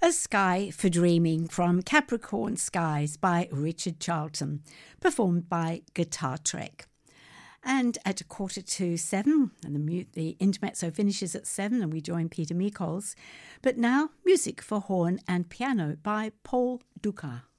A Sky for Dreaming from Capricorn Skies by Richard Charlton, performed by Guitar Trek. And at 7:15, and the intermezzo finishes at 7, and we join Peter Mikols. But now, music for horn and piano by Paul Dukas.